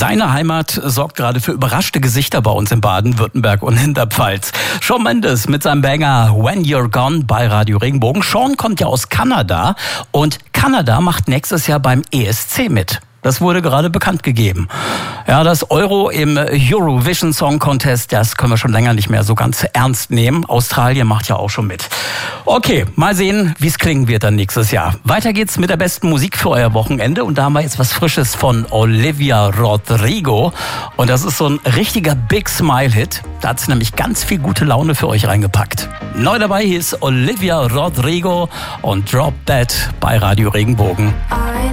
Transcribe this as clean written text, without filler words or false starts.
Deine Heimat sorgt gerade für überraschte Gesichter bei uns in Baden-Württemberg und in der Pfalz. Shawn Mendes mit seinem Banger When You're Gone bei Radio Regenbogen. Shawn kommt ja aus Kanada und Kanada macht nächstes Jahr beim ESC mit. Das wurde gerade bekannt gegeben. Ja, das Euro im Eurovision Song Contest, das können wir schon länger nicht mehr so ganz ernst nehmen. Australien macht ja auch schon mit. Okay, mal sehen, wie es klingen wird dann nächstes Jahr. Weiter geht's mit der besten Musik für euer Wochenende. Und da haben wir jetzt was Frisches von Olivia Rodrigo. Und das ist so ein richtiger Big Smile-Hit. Da hat sie nämlich ganz viel gute Laune für euch reingepackt. Neu dabei hier ist Olivia Rodrigo und Drop Dead bei Radio Regenbogen.